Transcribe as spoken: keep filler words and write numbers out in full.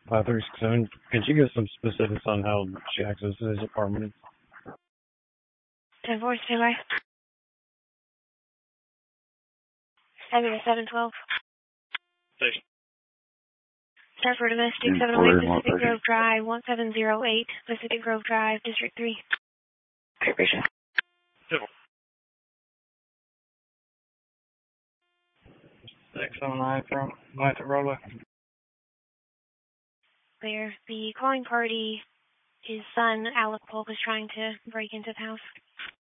five three six seven. Could you give some specifics on how she accessed his apartment? ten four, stand by. Fabulous, seven twelve. Station. Start for domestic, seven oh eight Pacific Grove Drive, one seven zero eight, Pacific Grove Drive, District three. Okay, patient. Civil. six oh nine from Motorola. Clear. The calling party, his son, Alec Polk, is trying to break into the house.